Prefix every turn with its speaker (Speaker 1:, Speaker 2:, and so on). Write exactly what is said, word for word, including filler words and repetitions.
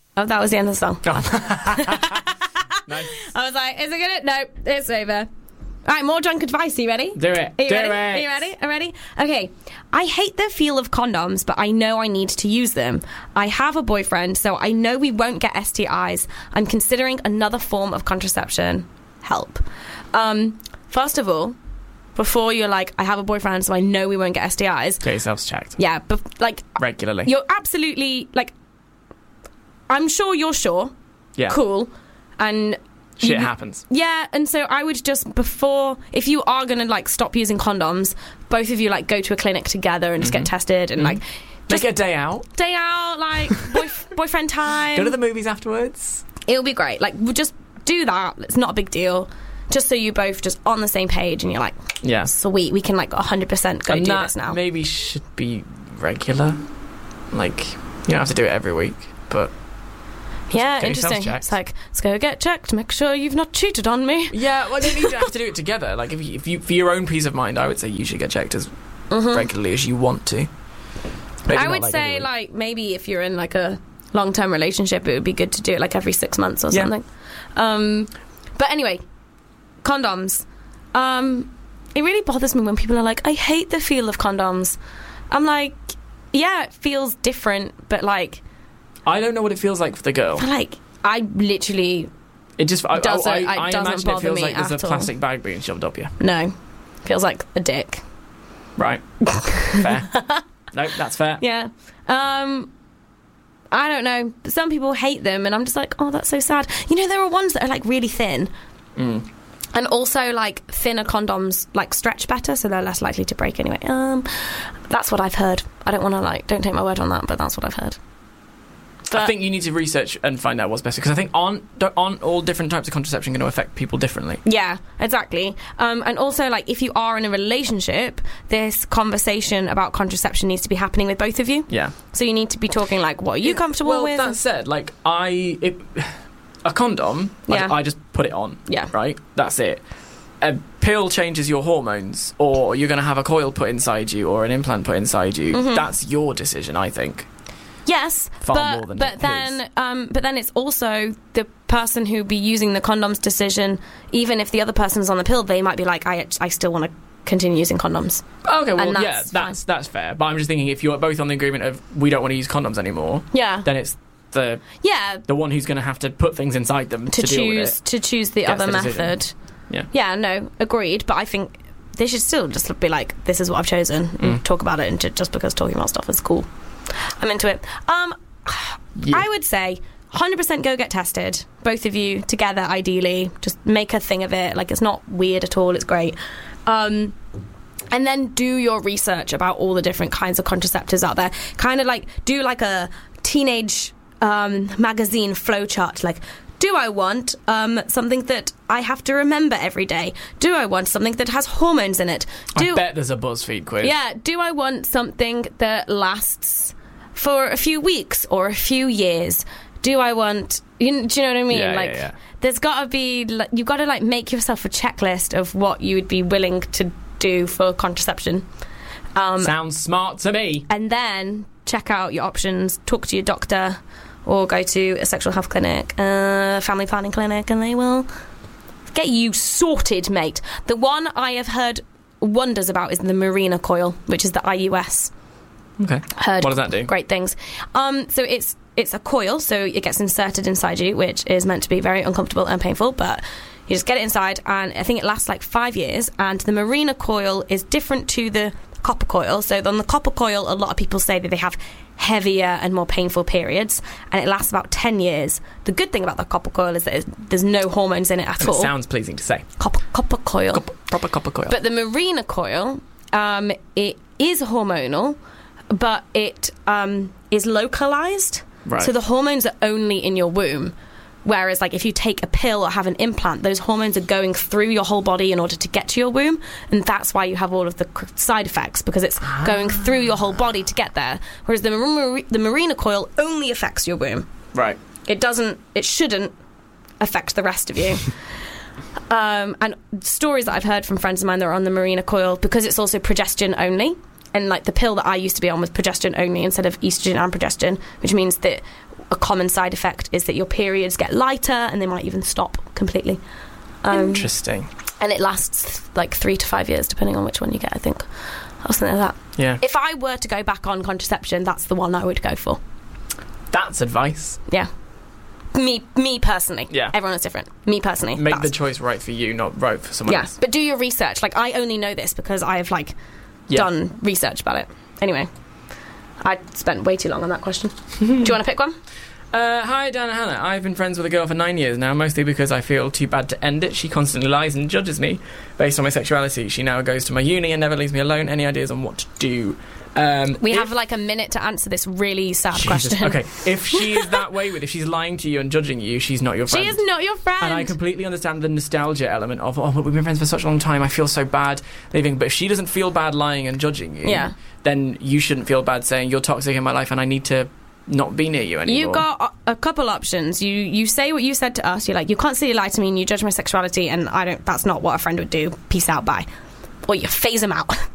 Speaker 1: Oh, that was the end of the song.
Speaker 2: Oh. Nice.
Speaker 1: I was like, is it gonna? No, it's over. All right, more drunk advice. Are you ready?
Speaker 2: Do it.
Speaker 1: Are you
Speaker 2: Do
Speaker 1: ready?
Speaker 2: it.
Speaker 1: Are you ready? Are you ready? Okay. I hate the feel of condoms, but I know I need to use them. I have a boyfriend, so I know we won't get S T Is. I'm considering another form of contraception. Help. Um, first of all, before you're like, I have a boyfriend, so I know we won't get S T Is.
Speaker 2: Get yourselves checked.
Speaker 1: Yeah, but like
Speaker 2: regularly.
Speaker 1: You're absolutely like. I'm sure you're sure.
Speaker 2: Yeah.
Speaker 1: Cool. And.
Speaker 2: Shit
Speaker 1: you,
Speaker 2: happens.
Speaker 1: Yeah, and so I would just, before, if you are going to, like, stop using condoms, both of you, like, go to a clinic together and just
Speaker 2: mm-hmm.
Speaker 1: get tested and,
Speaker 2: mm-hmm.
Speaker 1: like...
Speaker 2: Just make it a day out.
Speaker 1: Day out, like, boyf- boyfriend time.
Speaker 2: Go to the movies afterwards.
Speaker 1: It'll be great. Like, we'll just do that. It's not a big deal. Just so you're both just on the same page and you're like,
Speaker 2: yeah,
Speaker 1: sweet, we can, like, one hundred percent go
Speaker 2: and
Speaker 1: do
Speaker 2: that
Speaker 1: this now.
Speaker 2: Maybe should be regular. Like, you don't have to do it every week, but...
Speaker 1: Yeah, interesting. It's like, let's go get checked, make sure you've not cheated on me.
Speaker 2: Yeah, well, you need to have to do it together. Like, if you, if you, for your own peace of mind, I would say you should get checked as mm-hmm. regularly as you want to. Maybe
Speaker 1: I would
Speaker 2: like
Speaker 1: say, like, maybe if you're in, like, a long-term relationship, it would be good to do it, like, every six months or
Speaker 2: yeah.
Speaker 1: something. Um, but anyway, condoms. Um, it really bothers me when people are like, I hate the feel of condoms. I'm like, yeah, it feels different, but, like...
Speaker 2: I don't know what it feels like for the girl.
Speaker 1: Like, I literally...
Speaker 2: It just... I,
Speaker 1: doesn't,
Speaker 2: I,
Speaker 1: I,
Speaker 2: I
Speaker 1: doesn't
Speaker 2: imagine
Speaker 1: bother
Speaker 2: it feels
Speaker 1: me
Speaker 2: like there's a
Speaker 1: all.
Speaker 2: plastic bag being shoved up you.
Speaker 1: No. Feels like a dick.
Speaker 2: Right. Fair. No, that's fair.
Speaker 1: Yeah. Um... I don't know. Some people hate them, and I'm just like, oh, that's so sad. You know, there are ones that are, like, really thin.
Speaker 2: Mm.
Speaker 1: And also, like, thinner condoms, like, stretch better, so they're less likely to break anyway. Um, that's what I've heard. I don't want to, like, don't take my word on that, but that's what I've heard. But
Speaker 2: I think you need to research and find out what's best, because I think aren't, aren't all different types of contraception going to affect people differently?
Speaker 1: Yeah, exactly. Um, and also, like, if you are in a relationship, this conversation about contraception needs to be happening with both of you.
Speaker 2: Yeah.
Speaker 1: So you need to be talking, like, what are you comfortable
Speaker 2: well,
Speaker 1: with?
Speaker 2: Well, that said, like, I... It, a condom,
Speaker 1: yeah.
Speaker 2: I, I just put it on.
Speaker 1: Yeah.
Speaker 2: Right? That's it. A pill changes your hormones, or you're going to have a coil put inside you, or an implant put inside you. Mm-hmm. That's your decision, I think.
Speaker 1: Yes,
Speaker 2: Far
Speaker 1: but
Speaker 2: more than
Speaker 1: but then um, but then it's also the person who be using the condoms decision. Even if the other person's on the pill, they might be like, I I still want to continue using condoms.
Speaker 2: Okay, well,
Speaker 1: that's
Speaker 2: yeah, that's that's fair. But I'm just thinking, if you're both on the agreement of we don't want to use condoms anymore,
Speaker 1: yeah,
Speaker 2: then it's the
Speaker 1: yeah
Speaker 2: the one who's going to have to put things inside them to,
Speaker 1: to
Speaker 2: deal
Speaker 1: choose
Speaker 2: with it,
Speaker 1: to choose the other
Speaker 2: the
Speaker 1: method.
Speaker 2: Yeah,
Speaker 1: yeah, no, agreed. But I think they should still just be like, this is what I've chosen, and mm. talk about it, and just because talking about stuff is cool, I'm into it. Um. Yeah. I would say one hundred percent go get tested, both of you together, ideally. Just make a thing of it. Like, it's not weird at all, it's great. Um, and then do your research about all the different kinds of contraceptives out there. Kind of like do like a teenage um, magazine flowchart. Like, do I want um, something that I have to remember every day? Do I want something that has hormones in it? Do,
Speaker 2: I bet there's a BuzzFeed quiz.
Speaker 1: Yeah, do I want something that lasts for a few weeks or a few years? Do I want... You, do you know what I mean?
Speaker 2: Yeah,
Speaker 1: like,
Speaker 2: yeah, yeah.
Speaker 1: There's got to be... Like, you've got to, like, make yourself a checklist of what you would be willing to do for contraception. Um,
Speaker 2: Sounds smart to me.
Speaker 1: And then check out your options, talk to your doctor, or go to a sexual health clinic, a family planning clinic, and they will get you sorted, mate. The one I have heard wonders about is the Mirena coil, which is the I U S.
Speaker 2: Okay.
Speaker 1: Heard
Speaker 2: what does that do?
Speaker 1: Great things. Um, so it's it's a coil, so it gets inserted inside you, which is meant to be very uncomfortable and painful, but you just get it inside, and I think it lasts like five years, and the Mirena coil is different to the copper coil. So on the copper coil, a lot of people say that they have heavier and more painful periods, and it lasts about ten years. The good thing about the copper coil is that there's no hormones in it at
Speaker 2: and
Speaker 1: all.
Speaker 2: It sounds pleasing to say.
Speaker 1: Copper, copper coil.
Speaker 2: Copper, proper copper coil.
Speaker 1: But the Mirena coil, um, it is hormonal, but it um, is localized.
Speaker 2: Right.
Speaker 1: So the hormones are only in your womb. Whereas, like, if you take a pill or have an implant, those hormones are going through your whole body in order to get to your womb, and that's why you have all of the side effects, because it's ah. going through your whole body to get there. Whereas the Mar- the Mirena coil only affects your womb.
Speaker 2: Right.
Speaker 1: It doesn't. It shouldn't affect the rest of you. um, and stories that I've heard from friends of mine that are on the Mirena coil, because it's also progestin only. And, like, the pill that I used to be on was progestin only instead of estrogen and progestin, which means that a common side effect is that your periods get lighter and they might even stop completely. Um,
Speaker 2: Interesting.
Speaker 1: And it lasts like three to five years, depending on which one you get, I think. Or something like that.
Speaker 2: Yeah.
Speaker 1: If I were to go back on contraception, that's the one I would go for.
Speaker 2: That's advice.
Speaker 1: Yeah. Me me personally.
Speaker 2: Yeah.
Speaker 1: Everyone is different. Me personally.
Speaker 2: Make
Speaker 1: that's...
Speaker 2: the choice right for you, not right for someone
Speaker 1: yeah.
Speaker 2: else.
Speaker 1: But do your research. Like, I only know this because I have, like,
Speaker 2: yeah.
Speaker 1: done research about it. Anyway. I spent way too long on that question. Do you want to pick one?
Speaker 2: Uh, hi, Dan and Hannah. I've been friends with a girl for nine years now, mostly because I feel too bad to end it. She constantly lies and judges me based on my sexuality. She now goes to my uni and never leaves me alone. Any ideas on what to do? Um,
Speaker 1: we
Speaker 2: if,
Speaker 1: have like a minute to answer this really sad
Speaker 2: Jesus,
Speaker 1: question.
Speaker 2: Okay, if she is that way with, if she's lying to you and judging you, she's not your friend.
Speaker 1: She is not your friend.
Speaker 2: And I completely understand the nostalgia element of, oh, but we've been friends for such a long time, I feel so bad leaving. But if she doesn't feel bad lying and judging you,
Speaker 1: yeah.
Speaker 2: then you shouldn't feel bad saying you're toxic in my life and I need to not be near you anymore.
Speaker 1: You've got a, a couple options. You you say what you said to us. You're like, you constantly lie to me and you judge my sexuality, and I don't. That's not what a friend would do. Peace out, bye. Or you phase them out.